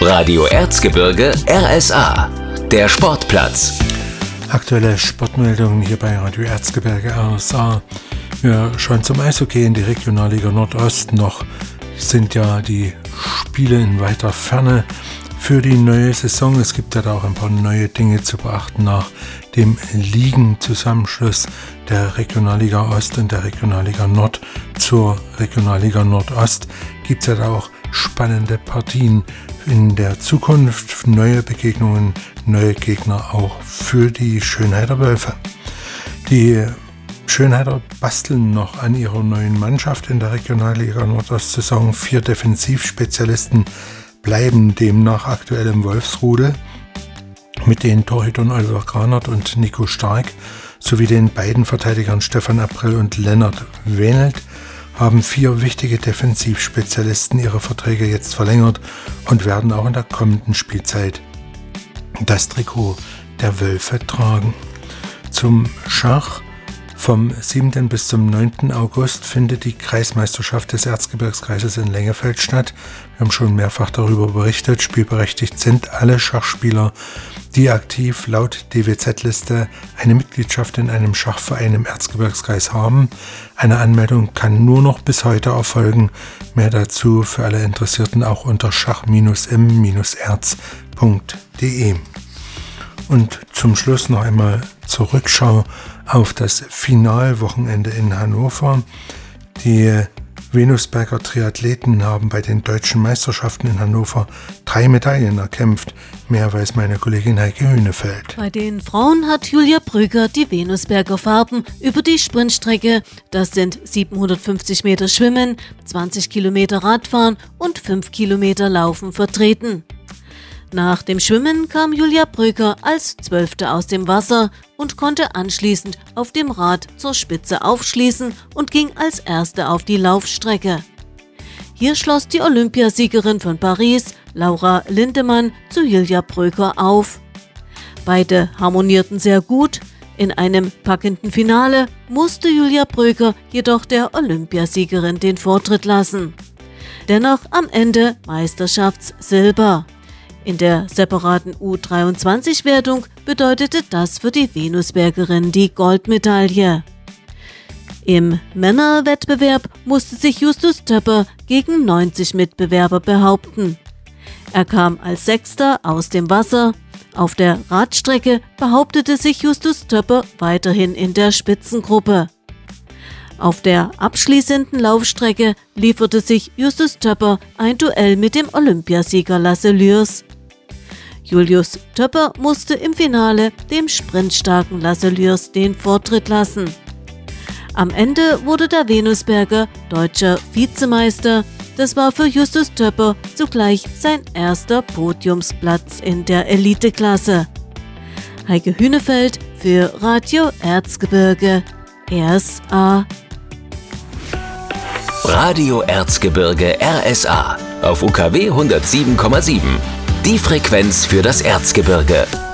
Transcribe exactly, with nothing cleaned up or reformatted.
Radio Erzgebirge R S A, der Sportplatz. Aktuelle Sportmeldungen hier bei Radio Erzgebirge R S A. Wir schauen zum Eishockey in die Regionalliga Nordost. Noch sind ja die Spiele in weiter Ferne für die neue Saison. Es gibt ja da auch ein paar neue Dinge zu beachten nach dem Ligenzusammenschluss der Regionalliga Ost und der Regionalliga Nord zur Regionalliga Nordost. Gibt es ja da auch spannende Partien in der Zukunft, neue Begegnungen, neue Gegner auch für die Schönheider Wölfe. Die Schönheider basteln noch an ihrer neuen Mannschaft in der Regionalliga Nordost-Saison. Vier Defensivspezialisten bleiben demnach aktuell im Wolfsrudel mit den Torhütern Oliver Granert und Nico Stark sowie den beiden Verteidigern Stefan April und Lennart Wenelt haben vier wichtige Defensivspezialisten ihre Verträge jetzt verlängert und werden auch in der kommenden Spielzeit das Trikot der Wölfe tragen. Zum Schach: Vom siebten bis zum neunten August findet die Kreismeisterschaft des Erzgebirgskreises in Lengefeld statt. Wir haben schon mehrfach darüber berichtet. Spielberechtigt sind alle Schachspieler, die aktiv laut D W Z-Liste eine Mitgliedschaft in einem Schachverein im Erzgebirgskreis haben. Eine Anmeldung kann nur noch bis heute erfolgen. Mehr dazu für alle Interessierten auch unter schach im erz punkt de. Und zum Schluss noch einmal zur Rückschau auf das Finalwochenende in Hannover. Die Venusberger Triathleten haben bei den deutschen Meisterschaften in Hannover drei Medaillen erkämpft. Mehr weiß meine Kollegin Heike Hünefeld. Bei den Frauen hat Julia Brügger die Venusberger Farben über die Sprintstrecke, das sind siebenhundertfünfzig Meter Schwimmen, zwanzig Kilometer Radfahren und fünf Kilometer Laufen vertreten. Nach dem Schwimmen kam Julia Brügger als Zwölfte aus dem Wasser und konnte anschließend auf dem Rad zur Spitze aufschließen und ging als Erste auf die Laufstrecke. Hier schloss die Olympiasiegerin von Paris, Laura Lindemann, zu Julia Brügger auf. Beide harmonierten sehr gut. In einem packenden Finale musste Julia Brügger jedoch der Olympiasiegerin den Vortritt lassen. Dennoch am Ende Meisterschaftssilber. In der separaten U dreiundzwanzig-Wertung bedeutete das für die Venusbergerin die Goldmedaille. Im Männerwettbewerb musste sich Justus Töpper gegen neunzig Mitbewerber behaupten. Er kam als Sechster aus dem Wasser. Auf der Radstrecke behauptete sich Justus Töpper weiterhin in der Spitzengruppe. Auf der abschließenden Laufstrecke lieferte sich Justus Töpper ein Duell mit dem Olympiasieger Lasse Lührs. Julius Töpper musste im Finale dem sprintstarken Lasse Lührs den Vortritt lassen. Am Ende wurde der Venusberger deutscher Vizemeister. Das war für Justus Töpper zugleich sein erster Podiumsplatz in der Eliteklasse. Heike Hünefeld für Radio Erzgebirge R S A. Radio Erzgebirge R S A auf U K W hundertsieben Komma sieben. Die Frequenz für das Erzgebirge.